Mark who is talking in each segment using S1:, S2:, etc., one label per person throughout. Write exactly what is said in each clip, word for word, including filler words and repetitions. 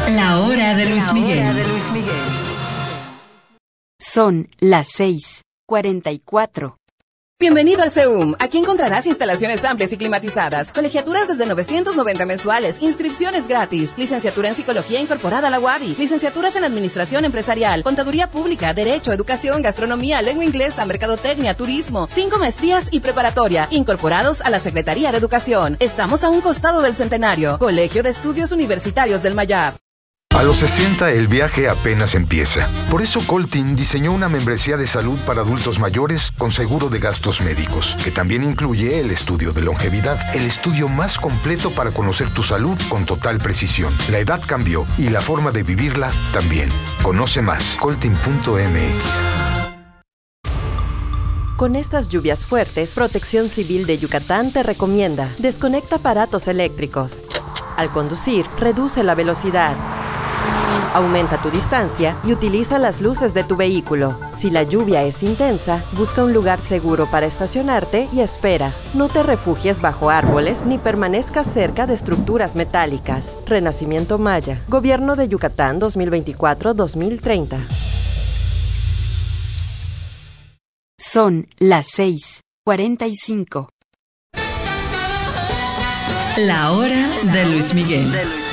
S1: La hora de Luis Miguel.
S2: La hora de Luis Miguel.
S3: Son las seis cuarenta y cuatro.
S4: Bienvenido al CEUM. Aquí encontrarás instalaciones amplias y climatizadas, colegiaturas desde novecientos noventa mensuales, inscripciones gratis, licenciatura en Psicología incorporada a la U A B I, licenciaturas en Administración Empresarial, Contaduría Pública, Derecho, Educación, Gastronomía, Lengua Inglesa, Mercadotecnia, Turismo, cinco maestrías y preparatoria, incorporados a la Secretaría de Educación. Estamos a un costado del Centenario, Colegio de Estudios Universitarios del Mayab.
S5: A los sesenta el viaje apenas empieza. Por eso Coltin diseñó una membresía de salud para adultos mayores con seguro de gastos médicos, que también incluye el estudio de longevidad, el estudio más completo para conocer tu salud con total precisión. La edad cambió y la forma de vivirla también. Conoce más, coltin punto m x.
S6: Con estas lluvias fuertes, Protección Civil de Yucatán te recomienda: desconecta aparatos eléctricos. Al conducir, reduce la velocidad. Aumenta tu distancia y utiliza las luces de tu vehículo. Si la lluvia es intensa, busca un lugar seguro para estacionarte y espera. No te refugies bajo árboles ni permanezcas cerca de estructuras metálicas. Renacimiento Maya. Gobierno de Yucatán dos mil veinticuatro a dos mil treinta.
S3: Son las seis cuarenta y cinco.
S1: La hora de Luis Miguel.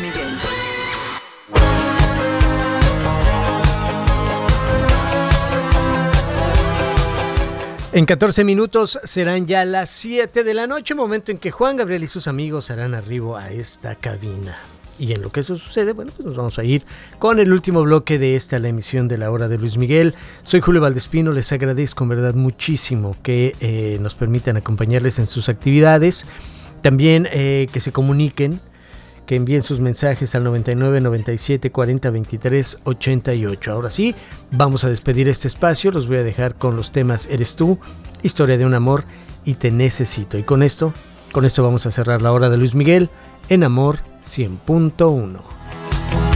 S7: En catorce minutos serán ya las siete de la noche, momento en que Juan Gabriel y sus amigos harán arribo a esta cabina. Y en lo que eso sucede, bueno, pues nos vamos a ir con el último bloque de esta, la emisión de La Hora de Luis Miguel. Soy Julio Valdespino, les agradezco en verdad muchísimo que eh, nos permitan acompañarles en sus actividades. También eh, que se comuniquen, que envíen sus mensajes al noventa y nueve, noventa y siete, cuarenta, veintitrés, ochenta y ocho. Ahora sí, vamos a despedir este espacio. Los voy a dejar con los temas Eres tú, Historia de un amor y Te necesito. Y con esto, con esto vamos a cerrar La Hora de Luis Miguel en Amor cien punto uno.